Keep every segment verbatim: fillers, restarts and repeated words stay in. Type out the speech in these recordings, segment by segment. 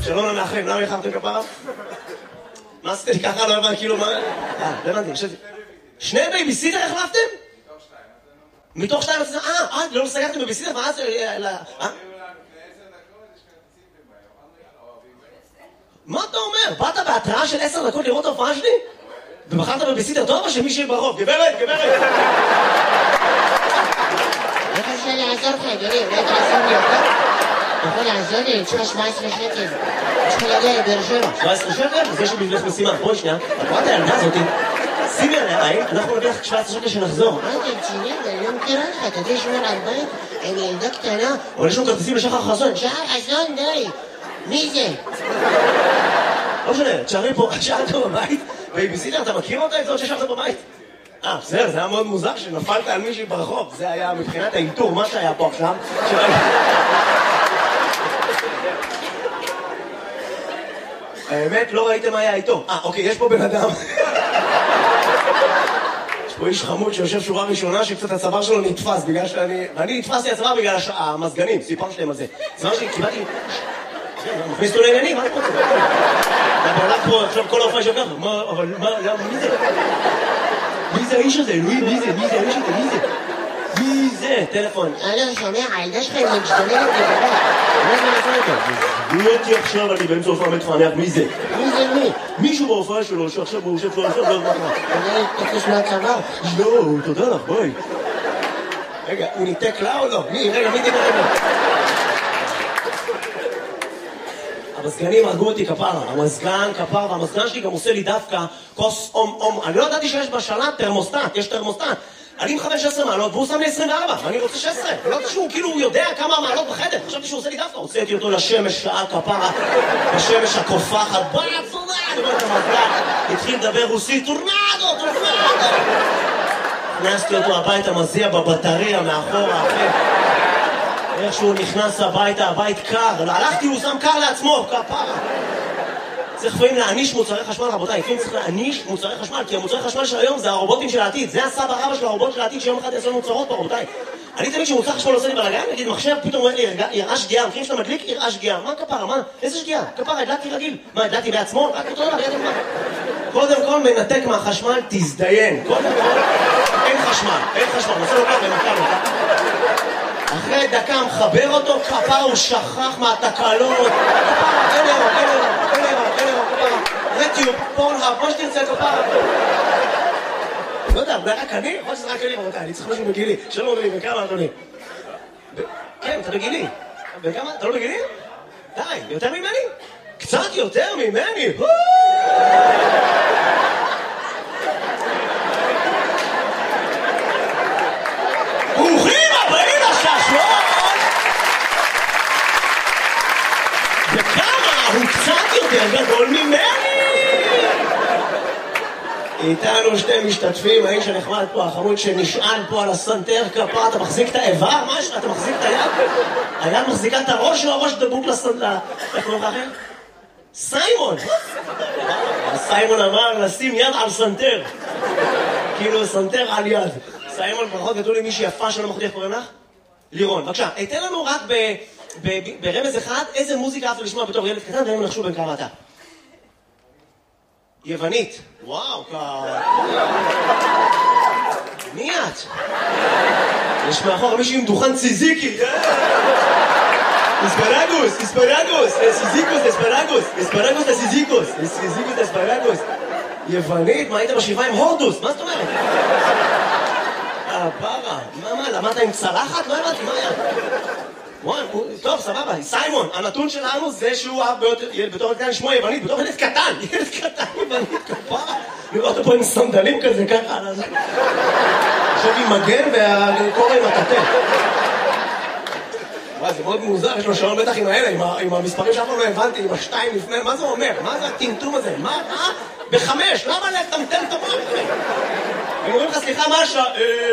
שלום למאחרים, למה יחרתם כפרה? מה עשיתם לי ככה? לא הבנתי, כאילו מה... אה, לא הבנתי, חשבתי. שני בייביסיטר החלפתם? מתוך שתיים. מתוך שתיים? אה, אה, לא סגרתם בייביסיטר? מה זה... אה? מה אתה אומר? באת בהתראה של עשר דקות לראות ההופעה שלי? ובחרת בבייביסיטר טוב או שמישהי ברוב? גברת, גברת! איך אפשר לעזור לך, אדוני? אולי תעזור לי אותה? אתה יכול לעזור לי? אני צריכה שבע עשרה שקל. צריכה להגיע לבאר שבע. שבע עשרה שקל? אז יש לי בשבילך משימה. בואי שנייה. את רואה את הילדה הזאתי? שימי עליה עין, אנחנו נביא לך שבע עשרה שקל שנחזור. מה אתה רציני? אני לא מכירה לך. אתה יודע שמור על בית? עם ילדה קטנה. אבל יש לנו כרטיסים לשחר חסון. שחר חסון, די. מי זה? לא משנה, תשארי פה, תשארת בבית. בייביסיטר, אתה מכיר אותה? את זאת ששארת בבית? אה, בסדר, זה היה מאוד מוזר שנפלת על מישהי ברחוב. זה היה מבחינת האינטור, מה שהיה פה עכשיו. האמת, לא ראיתם מה היה איתו. אה, אוקיי, יש פה בן אדם. יש פה איש חמוד שיושב שורה ראשונה שקצת הצוואר שלו נתפס בגלל שאני... ואני נתפסתי הצוואר בגלל המזגנים, סיפרתם על זה. הצוואר שלי, קיבלתי... מכניס אותו לעניינים, מה אני רוצה? אתה הולך פה עכשיו כל ההופעה שלך, מה, אבל מה, למה, מי זה? מי זה האיש הזה? אלוהים, מי זה? מי זה האיש הזה? מי זה? מי זה? טלפון. אלו, שומע, הילדה שלך היא משתוללת לבנה. מה זה נעשה איתו? מי אותי עכשיו, אני באמצע הופעה מתפענח, מי זה? מי זה מי? מישהו בהופעה שלו שעכשיו הוא יושב פה, עכשיו לא זמן מה. אולי תקיש מהצבא. לא, תודה לך, ביי. רגע, הוא ניתק לה או לא? מי? רגע, מי דיבר רגע? המזגנים הרגו אותי כפרה, המזגן כפרה, והמזגן שלי גם עושה לי דווקא כוס אום אום. אני לא ידעתי שיש בשלט תרמוסטט, יש תרמוסטט. אני מכוון שש עשרה מעלות והוא שם לי עשרים וארבע, ואני רוצה שש עשרה. לא יודעת שהוא כאילו יודע כמה מעלות בחדר, חשבתי שהוא עושה לי דווקא. הוצאתי אותו לשמש שעה כפרה, בשמש הקופחת, בוא יצונה, אני אומר את המזגן. התחיל לדבר רוסית, טורנדו, טורנדו. הכנסתי אותו הביתה, מזיע בבטריה מאחורה, אחרי. איך שהוא נכנס הביתה, הבית קר, הלכתי, הוא שם קר לעצמו, כפרה. צריך לפעמים להעניש מוצרי חשמל, רבותיי, לפעמים צריך להעניש מוצרי חשמל, כי המוצרי חשמל של היום זה הרובוטים של העתיד, זה הסבא רבא של הרובוט של העתיד שיום אחד יעשו מוצרות פה, רבותיי. אני תמיד שמוצר חשמל עושה לי בלגן, נגיד מחשב פתאום אומר לי, יראה שגיאה, מכירים שאתה מדליק, יראה שגיאה, מה כפרה, מה? איזה שגיאה? כפרה, הדלקתי רגיל, מה, הדלקתי בעצמו? רק אותו דבר, ידע מה? קודם כל מנתק מהחשמל, תזדיין, קודם כל, אין חשמל, אין חשמל, נעשה לו ככה, נתקע לו, אחרי דקה מחבר אותו, כפרה הוא שכח מהתקלות, כפרה, אין אירו, אין אירו, אין אירו, אין אירו, כפרה, רטיוב, פורנהאב, מה שתרצה כפרה. לא יודע, זה רק אני? יכול שזה רק אני, רבותיי, אני צריך משהו בגילי. שלום אדוני, בכמה אדוני? כן, אתה בגילי. בכמה? אתה לא בגילי? די, יותר ממני? קצת יותר ממני? ברוכים הבאים לשעשועון! וכמה הוא קצת יותר גדול ממני! איתנו שתי משתתפים, האיש הנחמד פה, החמוד שנשען פה על הסנטר כפה, אתה מחזיק את האיבר? משהו? אתה מחזיק את היד? היד מחזיקה את הראש או הראש דבוק לסנטר? איך קוראים לך אחר? סיימון! סיימון אמר לשים יד על סנטר. כאילו סנטר על יד. סיימון, ברכות גדול עם מישהי יפה שלא מחותי, איך קוראים לך? לירון, בבקשה, תן לנו רק ברמז אחד איזה מוזיקה אהבת לשמוע בתור ילד קטן, והם נחשו בין כמה אתה. יוונית. וואו, כ... מי את? יש מאחור מישהי עם דוכן ציזיקי. אספרגוס, אספרגוס, סיזיקוס, אספרגוס, אספרגוס לסיזיקוס, סיזיקוס לאספרגוס. יוונית? מה היית בשבעה עם הורדוס? מה זאת אומרת? אה, פרה. מה, מה, למדת עם צלחת? לא הבנתי, מה היה? וואי, טוב, סבבה, סיימון, הנתון שלנו זה שהוא אהב בתור ילד קטן שמו יוונית, בתור ילד קטן, ילד קטן יוונית, כפרה. לראות אותו פה עם סנדלים כזה, ככה, עכשיו עם מגן והקורא עם הטטה. וואי, זה מאוד מוזר, יש לו שעון בטח עם האלה, עם המספרים שאף פעם לא הבנתי, עם השתיים לפני, מה זה אומר? מה זה הטמטום הזה? מה? מה? בחמש, למה לטמטם את המוח? הם אומרים לך, סליחה, מה השעה?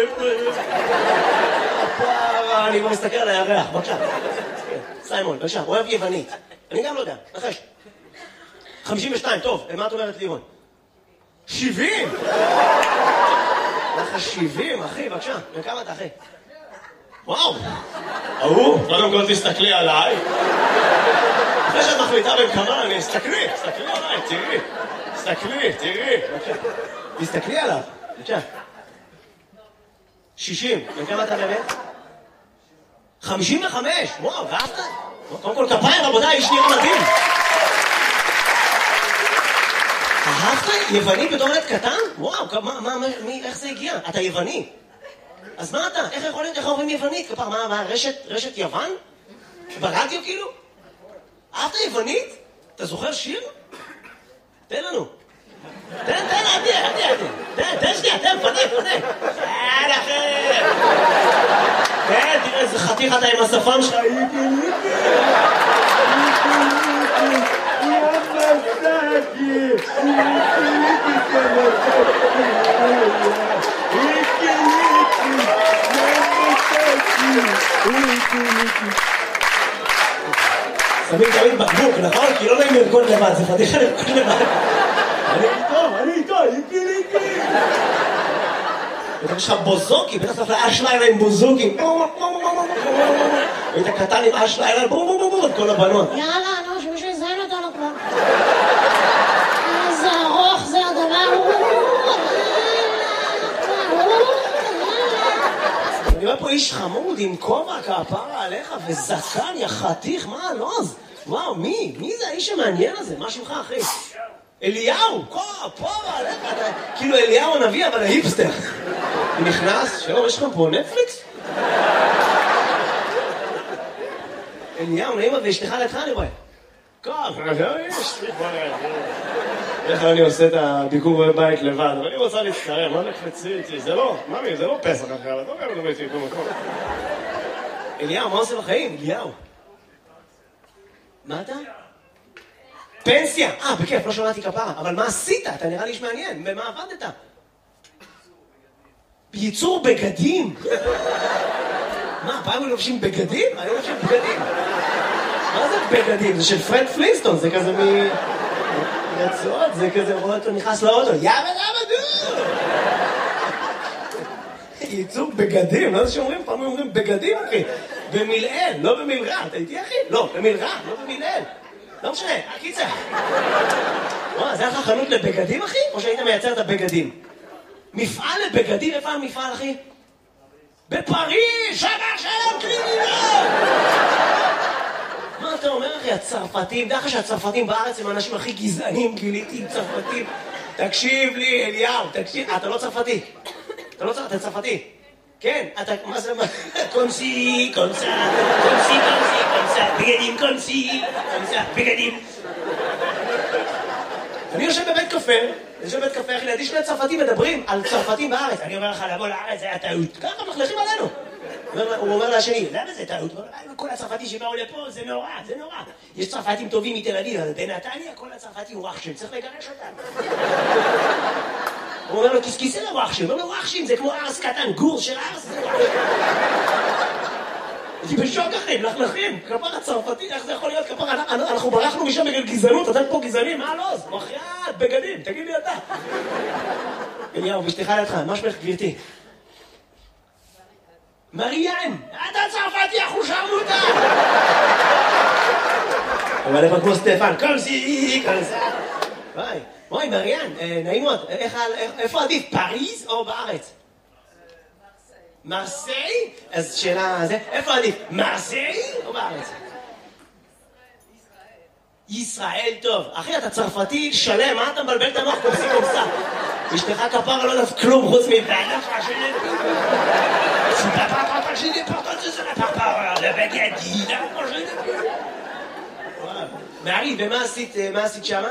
פרה, אני כבר מסתכל על הירח, בבקשה. סיימון, בבקשה, אוהב יוונית. אני גם לא יודע, נחש. חמישים ושתיים, טוב, מה את אומרת לירון? שבעים! לך שבעים, אחי, בבקשה. וכמה אתה, אחי? וואו! ההוא, קודם כל תסתכלי עליי. אחרי שאת מחליטה. בית"ר בן כמה, תסתכלי, תסתכלי עליי, תראי. תסתכלי, תראי. תסתכלי עליו. בבקשה. שישים. בן כמה אתה באמת? חמישים וחמש. וואו, ואהבת? קודם כל כפיים, רבותיי, איש נראה מדהים. אהבת? יווני בתור ילד קטן? וואו, מה, מה, מי, איך זה הגיע? אתה יווני. אז מה אתה? איך יכול להיות? איך אומרים יוונית? כפר, מה, מה, רשת, רשת יוון? ברדיו כאילו? אהבת יוונית? אתה זוכר שיר? תן לנו. תן, תן, עדי, עדי, עדי. תן, תן שנייה, תן, פנה, פנה. תן אחר. תן, תראה איזה חתיך אתה עם השפם שלך. שמים תמיד בקבוק, נכון? כי לא נעים לרקוד לבד, זה פתיחה לרקוד לבד. אני איתו, אני איתו, איתי, איתי. יש לך בוזוקי, בטח צריך לאש לילה עם בוזוקים. היית קטן עם אש לילה, בום בום בום בום, את כל הבנות. יאללה, נו, שמישהו יזיין אותנו כבר. איזה ארוך זה הדבר. אני רואה פה איש חמוד עם כובע כפרה עליך וזקן יחתיך, מה הלוז? וואו, מי? מי זה האיש המעניין הזה? מה שמך אחי? אליהו, כפרה עליך, כאילו אליהו הנביא אבל ההיפסטר. הוא נכנס, שלום, יש לך פה נטפליקס? אליהו, נעימה ואשתך לידך אני רואה. כפרה, יש לי כבר... איך אני עושה את הביקור בבית לבד, אבל אני רוצה להצטרם, מה נקפצי איתי? זה לא, ממי, זה לא פסח אחר, אתה אומר, מדבר איתי במקום. אליהו, מה עושה בחיים? אליהו. מה אתה? פנסיה! אה, בכיף, לא שמעתי כפרה, אבל מה עשית? אתה נראה לי שמעניין, במה עבדת? בייצור בגדים? מה, פעם הם לובשים בגדים? אני לובשים בגדים. מה זה בגדים? זה של פרד פלינסטון, זה כזה מ... רצועות, זה כזה רואה אותו נכנס לאוטו, יאבא יאבא דו! ייצור בגדים, לא זה שאומרים, פעם אומרים בגדים אחי, במילאל, לא במילרע, אתה איתי אחי? לא, במילרע, לא במילאל. לא משנה, הקיצה. וואו, זה היה לך חנות לבגדים אחי? או שהיית מייצר את הבגדים? מפעל לבגדים, איפה המפעל אחי? בפריז, שמה שלום קלינינה! מה אתה אומר אחי, הצרפתים, דרך שהצרפתים בארץ הם האנשים הכי גזענים, גיליתי עם צרפתים. תקשיב לי, אליהו, תקשיב, אתה לא צרפתי. אתה לא צרפתי, אתה צרפתי. כן, אתה, מה זה, קונסי, קונסה, קונסי, קונסי, קונסה, בגדים, קונסי, קונסה, בגדים. אני יושב בבית קפה, אני יושב בבית קפה, אחי, לידי שני צרפתים מדברים על צרפתים בארץ. אני אומר לך, לבוא לארץ, זה היה טעות. ככה מחלכים עלינו. הוא אומר לשני, למה זה טעות? כל הצרפתים שבאו לפה, זה נורא, זה נורא. יש צרפתים טובים מתל אביב, אבל בנתניה כל הצרפתים הוא רחשים, צריך לגרש אותם. הוא אומר לו, כיסכיסי לרחשים, הוא אומר לו, רחשים זה כמו ארס קטן, גור של ארס זה רחשים. הייתי בשוק אחים, לחלכים, כפר הצרפתי, איך זה יכול להיות כפר? אנחנו ברחנו משם בגלל גזענות, אתם פה גזענים, מה לא? מחיית, בגדים, תגיד לי אתה. אליהו, בשתיך לידך, מה שמך גבירתי? מריאן, אתה צרפתי, אנחנו שרמוטה! אבל איפה כמו סטפן, קומסי, קומסה. וואי, וואי, מריאן, נעים מאוד, איפה עדיף, פריז או בארץ? מרסיי? אז שאלה, איפה עדיף, מרסיי או בארץ? ישראל טוב. אחי, אתה צרפתי שלם, מה אתה מבלבל את המוח קומסי קומסה? אשתך כפרה לא יודעת כלום חוץ מבעלה פרשנית. Je n'ai pas entendu ça par parole, le bagadi, là, moi je n'ai pas. Marie, ומה עשית, מה עשית שמה?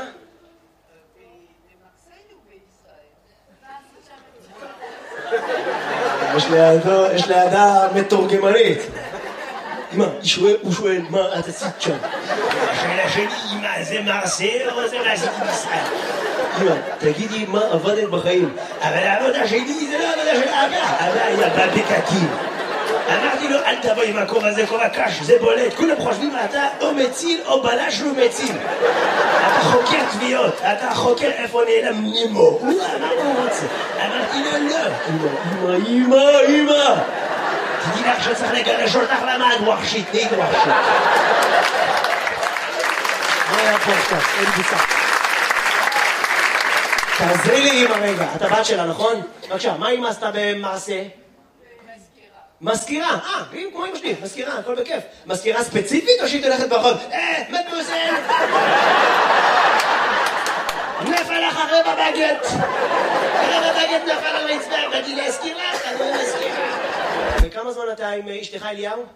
יש לידה מתורגמנית. אמא, הוא שואל, מה את עשית שם? השאלה שלי, אמא, זה מרסיי או זה מה עשיתי בישראל? אמא, תגידי מה עבדת בחיים. אבל העבודה שלי זה לא עבודה של אבא. אבא היה בבקקים. אמרתי לו, אל תבוא עם הכובע הזה, כובע קש, זה בולט. כולם חושבים, אתה או מציל או בלש לא מציל. אתה חוקר תביעות, אתה חוקר איפה נעלם נימו. מה הוא רוצה? אמרתי לו, לא. אמא, אמא, אמא. תדעי לך שצריך לגרש אותך למעד ווחשית, נהיית ווחשית. פה עכשיו, אין בוסה. תעזרי לי אמא רגע, את הבת שלה, נכון? בבקשה, מה אמא עשתה במעשה? מזכירה, אה, כמו אמא שלי, מזכירה, הכל בכיף. מזכירה ספציפית או שהיא תלכת ברחוב? אה, מדמוזל! נפל לך רבע בגט! רבע בגט נפל על רצפה, באתי להזכיר לך, אני מזכירה. וכמה זמן אתה עם אשתך אליהו?